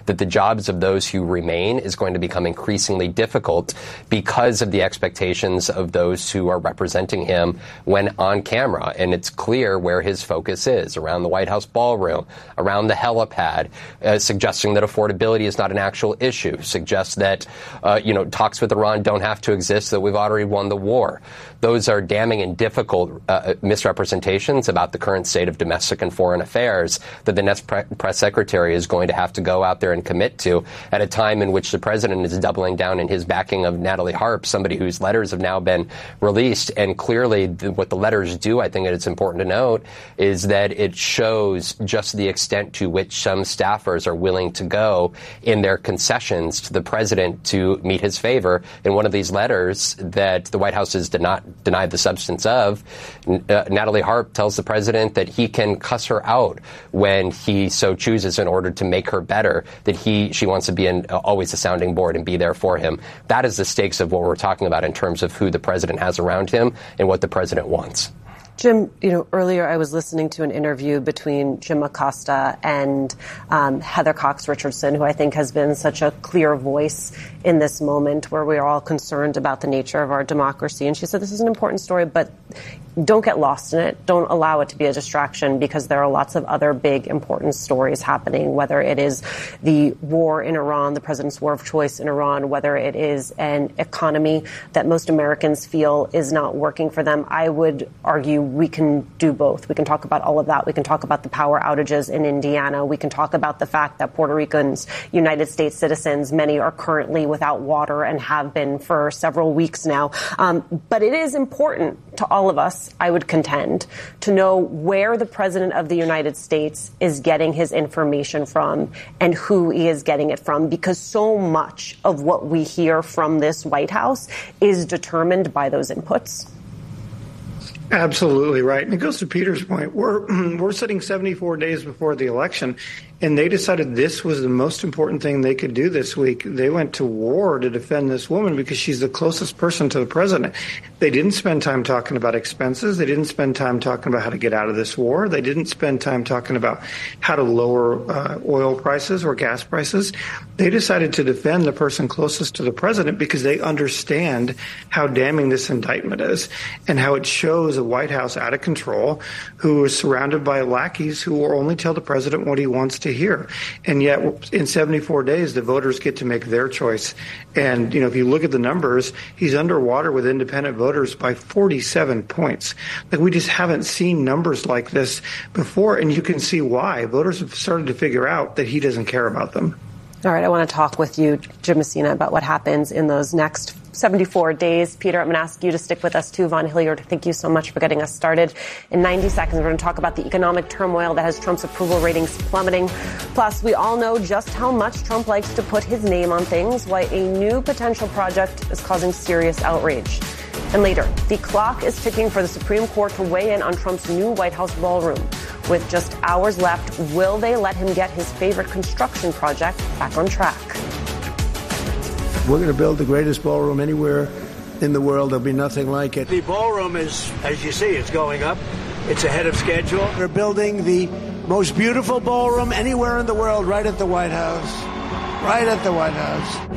that the jobs of those who remain is going to become increasingly difficult because of the expectations of those who are representing him when on camera. And it's clear where his focus is, around the White House ballroom, around the helipad, suggesting that affordability is not an actual issue, suggests that, talks with Iran don't have to exist, that we've already won the war. Those are damning and difficult misrepresentations about the current state of domestic and foreign affairs that the next press secretary is going to have to go out there and commit to at a time in which the president is doubling down in his backing of Natalie Harp, somebody whose letters have now been released. And clearly what the letters do, I think it's important to note, is that it shows just the extent to which some staffers are willing to go in their concessions to the president to meet his favor. In one of these letters that the White House has denied the substance of, Natalie Harp tells the president that he can cuss her out when he so chooses in order to make her better, that she wants to be always a sounding board and be there for him. That is the stakes of what we're talking about in terms of who the president has around him and what the president wants. Jim, earlier I was listening to an interview between Jim Acosta and Heather Cox Richardson, who I think has been such a clear voice in this moment where we are all concerned about the nature of our democracy. And she said, this is an important story, but don't get lost in it. Don't allow it to be a distraction, because there are lots of other big, important stories happening, whether it is the war in Iran, the president's war of choice in Iran, whether it is an economy that most Americans feel is not working for them. I would argue we can do both. We can talk about all of that. We can talk about the power outages in Indiana. We can talk about the fact that Puerto Ricans, United States citizens, many are currently without water and have been for several weeks now. But it is important to all of us, I would contend, to know where the president of the United States is getting his information from and who he is getting it from, because so much of what we hear from this White House is determined by those inputs. Absolutely right. And it goes to Peter's point. We're sitting 74 days before the election, and they decided this was the most important thing they could do this week. They went to war to defend this woman because she's the closest person to the president. They didn't spend time talking about expenses. They didn't spend time talking about how to get out of this war. They didn't spend time talking about how to lower oil prices or gas prices. They decided to defend the person closest to the president because they understand how damning this indictment is and how it shows a White House out of control who is surrounded by lackeys who will only tell the president what he wants to hear. And yet in 74 days, the voters get to make their choice. And, if you look at the numbers, he's underwater with independent voters by 47 points. Like, we just haven't seen numbers like this before. And you can see why. Voters have started to figure out that he doesn't care about them. All right. I want to talk with you, Jim Messina, about what happens in those next 74 days. Peter, I'm going to ask you to stick with us too. Vaughn Hilliard, thank you so much for getting us started. In 90 seconds, we're going to talk about the economic turmoil that has Trump's approval ratings plummeting. Plus, we all know just how much Trump likes to put his name on things, why a new potential project is causing serious outrage. And later, the clock is ticking for the Supreme Court to weigh in on Trump's new White House ballroom. With just hours left, will they let him get his favorite construction project back on track? We're going to build the greatest ballroom anywhere in the world. There'll be nothing like it. The ballroom is, as you see, it's going up. It's ahead of schedule. We're building the most beautiful ballroom anywhere in the world right at the White House. Right at the White House.